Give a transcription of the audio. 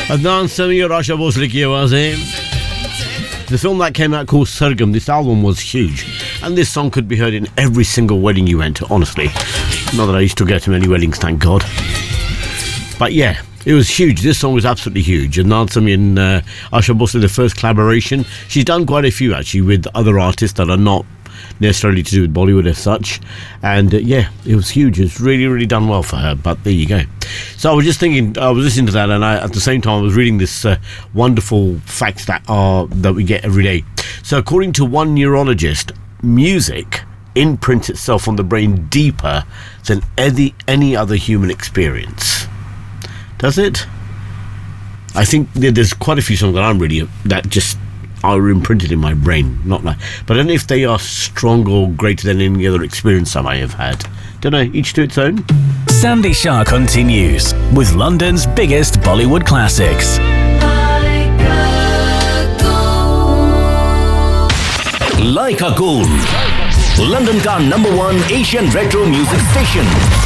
Adnan Sami और आशा भोसले की आवाज़ें. The film that came out called Sargam, this album was huge, and this song could be heard in every single wedding you went to, honestly. Not that I used to go to many weddings, thank God. But yeah, it was huge. This song was absolutely huge. Adnan Sami and Asha Bhosle, the first collaboration. She's done quite a few actually with other artists that are not necessarily to do with Bollywood as such, and yeah, it was huge. It's really done well for her, but there you go. So I was just thinking, I was listening to that, and at the same time I was reading this wonderful facts that we get every day. So according to one neurologist, music imprints itself on the brain deeper than any other human experience. Does it? I think there's quite a few songs that just are imprinted in my brain, but I don't know if they are stronger or greater than any other experience I may have had. Don't know, each to its own. Sandy Shah continues with London's biggest Bollywood classics. Like a Gold, London ka #1 Asian retro music station.